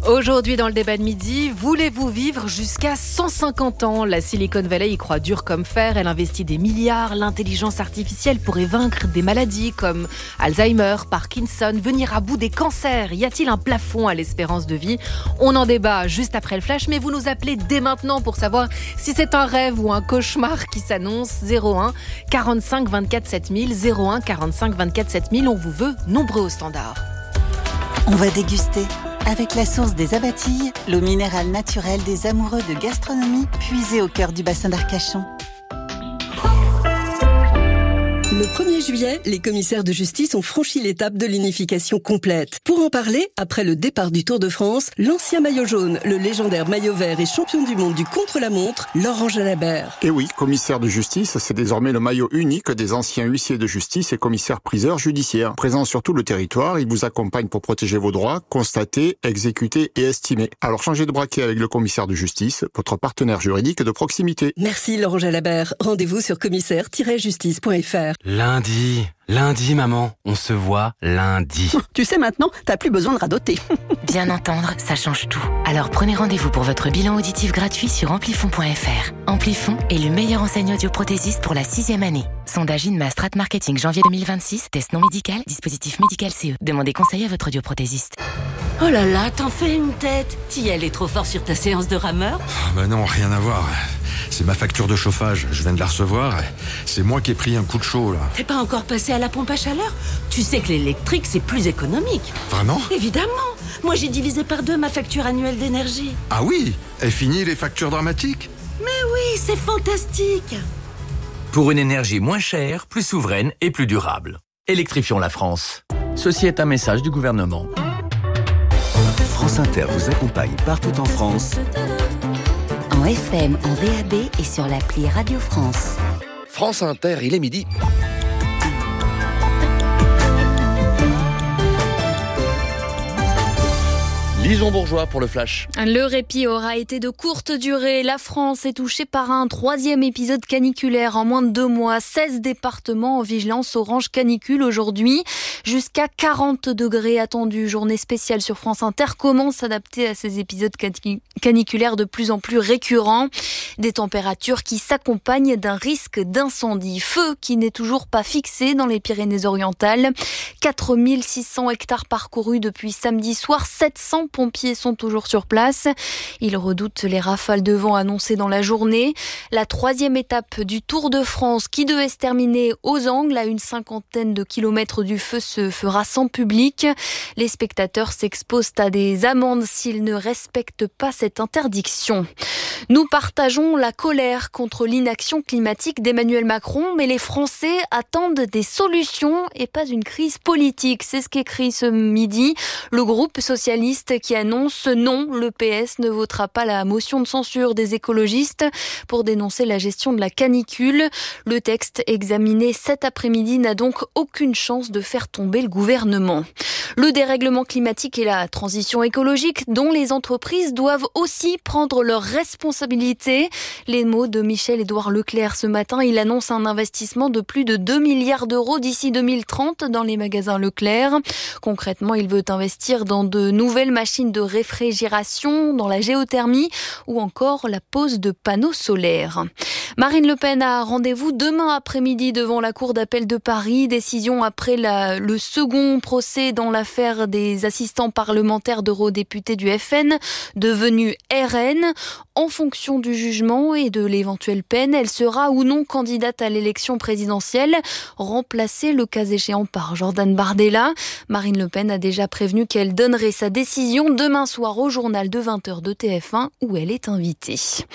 Aujourd'hui, dans le débat de midi, voulez-vous vivre jusqu'à 150 ans ? La Silicon Valley y croit dur comme fer. Elle investit des milliards. L'intelligence artificielle pourrait vaincre des maladies comme Alzheimer, Parkinson, venir à bout des cancers. Y a-t-il un plafond à l'espérance de vie ? On en débat juste après le flash, mais vous nous appelez dès maintenant pour savoir si c'est un rêve ou un cauchemar qui s'annonce. 01 45 24 7000, 01 45 24 7000. On vous veut nombreux au standard. On va déguster. Avec la source des Abatilles, l'eau minérale naturelle des amoureux de gastronomie puisée au cœur du bassin d'Arcachon. Le 1er juillet, les commissaires de justice ont franchi l'étape de l'unification complète. Pour en parler, après le départ du Tour de France, l'ancien maillot jaune, le légendaire maillot vert et champion du monde du contre-la-montre, Laurent Jalabert. Et oui, commissaire de justice, c'est désormais le maillot unique des anciens huissiers de justice et commissaires-priseurs judiciaires. Présents sur tout le territoire, ils vous accompagnent pour protéger vos droits, constater, exécuter et estimer. Alors changez de braquet avec le commissaire de justice, votre partenaire juridique de proximité. Merci Laurent Jalabert. Rendez-vous sur commissaire-justice.fr. Lundi, maman, on se voit lundi. Tu sais maintenant, t'as plus besoin de radoter. Bien entendre, ça change tout. Alors prenez rendez-vous pour votre bilan auditif gratuit sur amplifon.fr. Amplifon est le meilleur enseigne audioprothésiste pour la 6e année. Sondage INMA Strat Marketing janvier 2026, test non médical, dispositif médical CE. Demandez conseil à votre audioprothésiste. Oh là là, t'en fais une tête. T'y allais trop fort sur ta séance de rameur ? Bah non, rien à voir. C'est ma facture de chauffage, je viens de la recevoir. C'est moi qui ai pris un coup de chaud, là. T'es pas encore passé à la pompe à chaleur ? Tu sais que l'électrique, c'est plus économique. Vraiment ? Évidemment. Moi, j'ai divisé par 2 ma facture annuelle d'énergie. Ah oui ? Et fini les factures dramatiques ? Mais oui, c'est fantastique. Pour une énergie moins chère, plus souveraine et plus durable. Électrifions la France. Ceci est un message du gouvernement. France Inter vous accompagne partout en France. En FM, en DAB et sur l'appli Radio France. France Inter, il est midi. Lison Bourgeois pour le Flash. Le répit aura été de courte durée. La France est touchée par un 3e épisode caniculaire en moins de 2 mois. 16 départements en vigilance orange canicule aujourd'hui. Jusqu'à 40 degrés attendus. Journée spéciale sur France Inter. Comment s'adapter à ces épisodes caniculaires de plus en plus récurrents ? Des températures qui s'accompagnent d'un risque d'incendie. Feu qui n'est toujours pas fixé dans les Pyrénées-Orientales. 4600 hectares parcourus depuis samedi soir. 700 pompiers sont toujours sur place. Ils redoutent les rafales de vent annoncées dans la journée. La 3e étape du Tour de France qui devait se terminer aux Angles à une 50aine de kilomètres du feu se fera sans public. Les spectateurs s'exposent à des amendes s'ils ne respectent pas cette interdiction. Nous partageons la colère contre l'inaction climatique d'Emmanuel Macron, mais les Français attendent des solutions et pas une crise politique. C'est ce qu'écrit ce midi le groupe socialiste qui annonce non, le PS ne votera pas la motion de censure des écologistes pour dénoncer la gestion de la canicule. Le texte examiné cet après-midi n'a donc aucune chance de faire tomber le gouvernement. Le dérèglement climatique et la transition écologique dont les entreprises doivent aussi prendre leurs responsabilités. Les mots de Michel-Édouard Leclerc ce matin. Il annonce un investissement de plus de 2 milliards d'euros d'ici 2030 dans les magasins Leclerc. Concrètement, il veut investir dans de nouvelles machines de réfrigération, dans la géothermie ou encore la pose de panneaux solaires. Marine Le Pen a rendez-vous demain après-midi devant la Cour d'appel de Paris. Décision après le second procès dans l'affaire des assistants parlementaires d'eurodéputés du FN, devenus RN. En fonction du jugement et de l'éventuelle peine, elle sera ou non candidate à l'élection présidentielle, remplacée le cas échéant par Jordan Bardella. Marine Le Pen a déjà prévenu qu'elle donnerait sa décision demain soir au journal de 20h de TF1 où elle est invitée.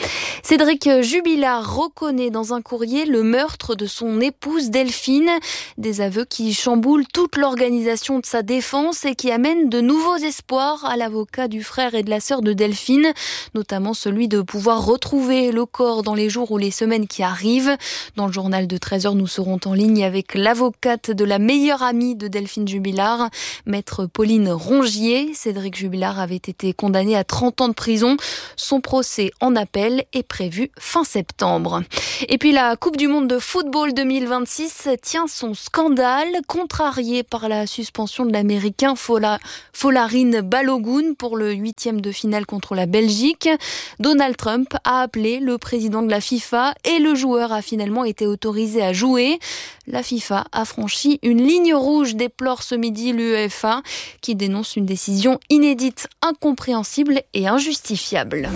Cédric Jubilard reconnaît dans un courrier le meurtre de son épouse Delphine. Des aveux qui chamboulent toute l'organisation de sa défense et qui amènent de nouveaux espoirs à l'avocat du frère et de la sœur de Delphine, notamment celui de pouvoir retrouver le corps dans les jours ou les semaines qui arrivent. Dans le journal de 13h, nous serons en ligne avec l'avocate de la meilleure amie de Delphine Jubilard, maître Pauline Rongier. Cédric Jubilard avait été condamné à 30 ans de prison. Son procès en appel est prévu fin septembre. octobre. Et puis la Coupe du Monde de football 2026 tient son scandale, contrarié par la suspension de l'Américain Folarin Balogun pour le 8e de finale contre la Belgique. Donald Trump a appelé le président de la FIFA et le joueur a finalement été autorisé à jouer. La FIFA a franchi une ligne rouge, déplore ce midi l'UEFA, qui dénonce une décision inédite, incompréhensible et injustifiable.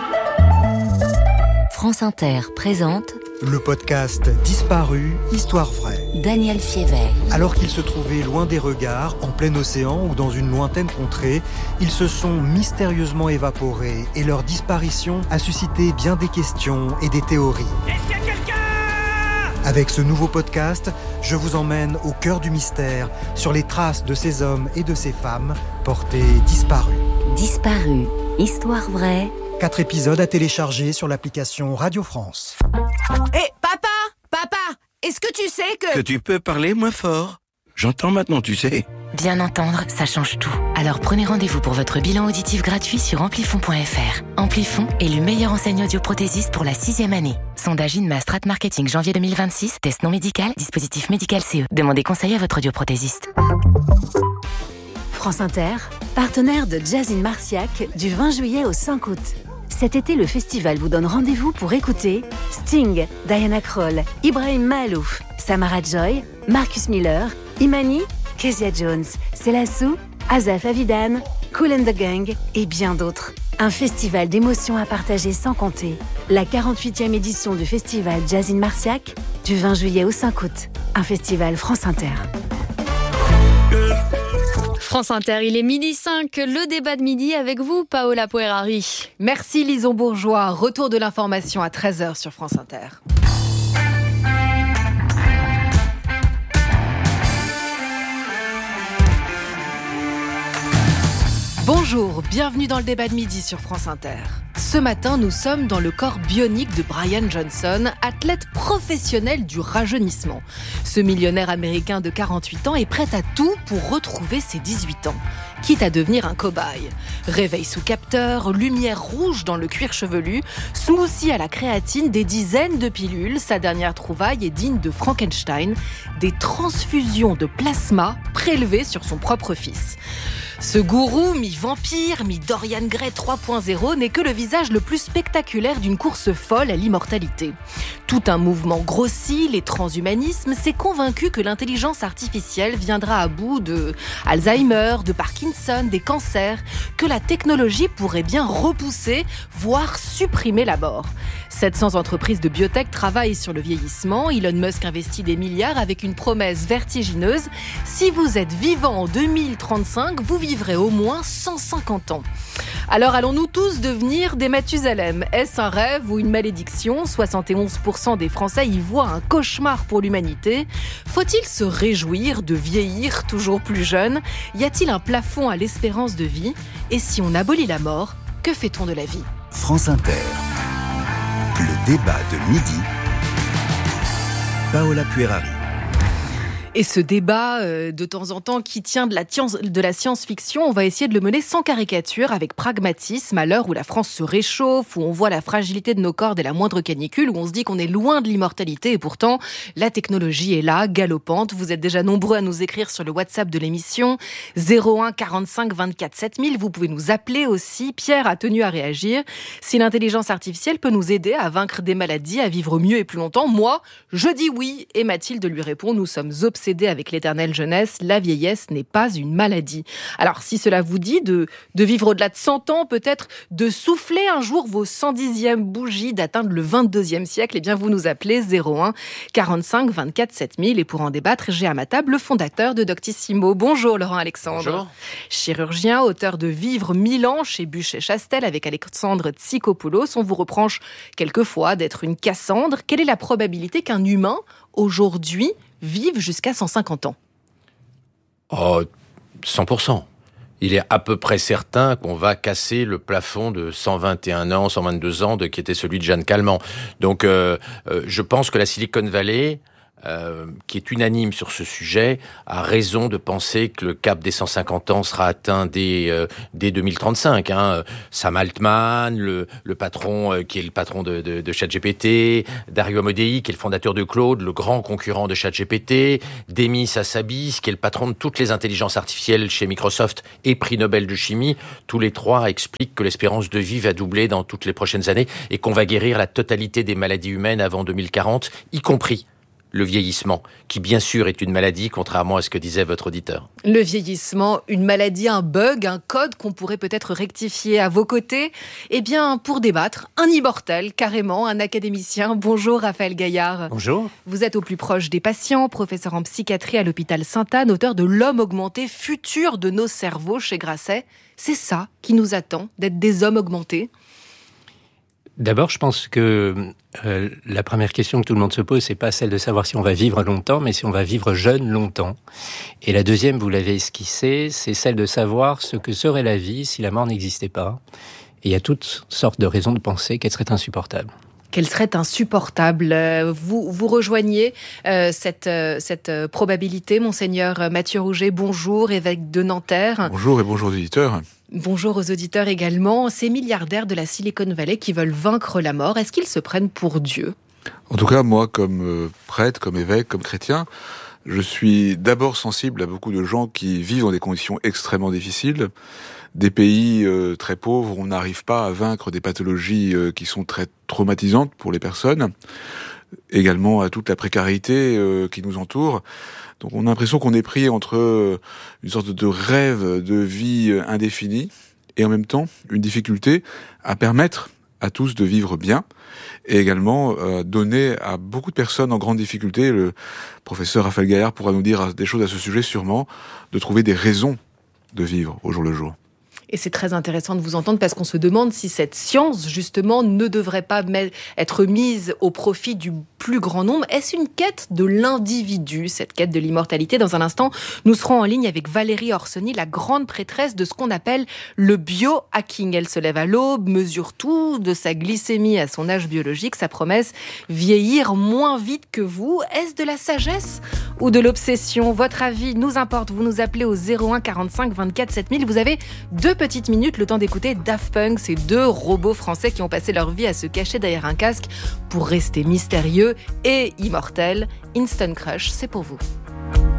France Inter présente le podcast Disparu, Histoire vraie. Daniel Fiévet. Alors qu'ils se trouvaient loin des regards, en plein océan ou dans une lointaine contrée, ils se sont mystérieusement évaporés et leur disparition a suscité bien des questions et des théories. Est-ce qu'il y a quelqu'un ? Avec ce nouveau podcast, je vous emmène au cœur du mystère, sur les traces de ces hommes et de ces femmes portés disparus. Disparu, Histoire vraie. 4 épisodes à télécharger sur l'application Radio France. Hé, papa, est-ce que tu sais que... Que tu peux parler moins fort. J'entends maintenant, tu sais. Bien entendre, ça change tout. Alors prenez rendez-vous pour votre bilan auditif gratuit sur amplifon.fr. Amplifon, élu meilleure enseigne audioprothésiste pour la 6e année. Sondage INMA Strat Marketing janvier 2026, test non médical, dispositif médical CE. Demandez conseil à votre audioprothésiste. France Inter, partenaire de Jazz in Marciac du 20 juillet au 5 août. Cet été, le festival vous donne rendez-vous pour écouter Sting, Diana Krall, Ibrahim Mahalouf, Samara Joy, Marcus Miller, Imani, Kezia Jones, Selassou, Azaf Avidan, Kool and the Gang et bien d'autres. Un festival d'émotions à partager sans compter. La 48e édition du festival Jazz in Marciac du 20 juillet au 5 août. Un festival France Inter. France Inter, il est 12h05, le débat de midi avec vous, Paola Puerari. Merci Lison Bourgeois, retour de l'information à 13h sur France Inter. Bonjour, bienvenue dans le débat de midi sur France Inter. Ce matin, nous sommes dans le corps bionique de Brian Johnson, athlète professionnel du rajeunissement. Ce millionnaire américain de 48 ans est prêt à tout pour retrouver ses 18 ans, quitte à devenir un cobaye. Réveil sous capteur, lumière rouge dans le cuir chevelu, smoothie à la créatine, des dizaines de pilules. Sa dernière trouvaille est digne de Frankenstein, des transfusions de plasma prélevées sur son propre fils. Ce gourou, mi-vampire, mi-Dorian Gray 3.0, n'est que le visage le plus spectaculaire d'une course folle à l'immortalité. Tout un mouvement grossit, les transhumanismes, s'est convaincu que l'intelligence artificielle viendra à bout de Alzheimer, de Parkinson, des cancers, que la technologie pourrait bien repousser, voire supprimer la mort. 700 entreprises de biotech travaillent sur le vieillissement. Elon Musk investit des milliards avec une promesse vertigineuse. Si vous êtes vivant en 2035, vous vivrez au moins 150 ans. Alors allons-nous tous devenir des Mathusalem ? Est-ce un rêve ou une malédiction ? 71% des Français y voient un cauchemar pour l'humanité. Faut-il se réjouir de vieillir toujours plus jeune ? Y a-t-il un plafond à l'espérance de vie ? Et si on abolit la mort, que fait-on de la vie ? France Inter. Le débat de midi. Paola Puerari. Et ce débat, de temps en temps, qui tient de la science-fiction, on va essayer de le mener sans caricature, avec pragmatisme, à l'heure où la France se réchauffe, où on voit la fragilité de nos corps dès la moindre canicule, où on se dit qu'on est loin de l'immortalité, et pourtant, la technologie est là, galopante. Vous êtes déjà nombreux à nous écrire sur le WhatsApp de l'émission, 01 45 24 7000. Vous pouvez nous appeler aussi. Pierre a tenu à réagir. Si l'intelligence artificielle peut nous aider à vaincre des maladies, à vivre mieux et plus longtemps, moi, je dis oui. Et Mathilde lui répond, nous sommes obsédés avec l'éternelle jeunesse, la vieillesse n'est pas une maladie. Alors si cela vous dit de vivre au-delà de 100 ans, peut-être de souffler un jour vos 110e bougies, d'atteindre le 22e siècle, eh bien vous nous appelez 01 45 24 7000 et pour en débattre, j'ai à ma table le fondateur de Doctissimo. Bonjour Laurent Alexandre. Bonjour. Chirurgien, auteur de Vivre 1000 ans chez Buchet-Chastel avec Alexandre Tsikopoulos. On vous reproche quelquefois d'être une Cassandre. Quelle est la probabilité qu'un humain, aujourd'hui, vive jusqu'à 150 ans ? Oh, 100%. Il est à peu près certain qu'on va casser le plafond de 121 ans, 122 ans qui était celui de Jeanne Calment. Donc, je pense que la Silicon Valley qui est unanime sur ce sujet, a raison de penser que le cap des 150 ans sera atteint dès 2035. Sam Altman, le patron qui est le patron de ChatGPT, Dario Amodei, qui est le fondateur de Claude, le grand concurrent de ChatGPT, Demis Hassabis, qui est le patron de toutes les intelligences artificielles chez Microsoft et prix Nobel de chimie. Tous les trois expliquent que l'espérance de vie va doubler dans toutes les prochaines années et qu'on va guérir la totalité des maladies humaines avant 2040, y compris le vieillissement, qui bien sûr est une maladie, contrairement à ce que disait votre auditeur. Le vieillissement, une maladie, un bug, un code qu'on pourrait peut-être rectifier à vos côtés. Eh bien, pour débattre, un immortel, carrément, un académicien. Bonjour Raphaël Gaillard. Bonjour. Vous êtes au plus proche des patients, professeur en psychiatrie à l'hôpital Sainte-Anne, auteur de L'homme augmenté, futur de nos cerveaux chez Grasset. C'est ça qui nous attend, d'être des hommes augmentés? D'abord, je pense que la première question que tout le monde se pose, c'est pas celle de savoir si on va vivre longtemps, mais si on va vivre jeune longtemps. Et la deuxième, vous l'avez esquissée, c'est celle de savoir ce que serait la vie si la mort n'existait pas. Et il y a toutes sortes de raisons de penser qu'elle serait insupportable. Qu'elle serait insupportable. Vous rejoignez cette probabilité, Monseigneur Mathieu Rouget. Bonjour, évêque de Nanterre. Bonjour et bonjour aux auditeurs. Bonjour aux auditeurs également. Ces milliardaires de la Silicon Valley qui veulent vaincre la mort, est-ce qu'ils se prennent pour Dieu ? En tout cas, moi, comme prêtre, comme évêque, comme chrétien, je suis d'abord sensible à beaucoup de gens qui vivent dans des conditions extrêmement difficiles. Des pays très pauvres, on n'arrive pas à vaincre des pathologies qui sont très traumatisantes pour les personnes. Également à toute la précarité qui nous entoure. Donc on a l'impression qu'on est pris entre une sorte de rêve de vie indéfinie et en même temps une difficulté à permettre à tous de vivre bien et également donner à beaucoup de personnes en grande difficulté, le professeur Raphaël Gaillard pourra nous dire des choses à ce sujet sûrement, de trouver des raisons de vivre au jour le jour. Et c'est très intéressant de vous entendre parce qu'on se demande si cette science, justement, ne devrait pas être mise au profit du plus grand nombre. Est-ce une quête de l'individu, cette quête de l'immortalité ? Dans un instant, nous serons en ligne avec Valérie Orsoni, la grande prêtresse de ce qu'on appelle le biohacking. Elle se lève à l'aube, mesure tout, de sa glycémie à son âge biologique, sa promesse, vieillir moins vite que vous. Est-ce de la sagesse ou de l'obsession ? Votre avis nous importe. Vous nous appelez au 01 45 24 7000. Vous avez 2 petites minutes, le temps d'écouter Daft Punk, ces 2 robots français qui ont passé leur vie à se cacher derrière un casque pour rester mystérieux et immortels. Instant Crush, c'est pour vous.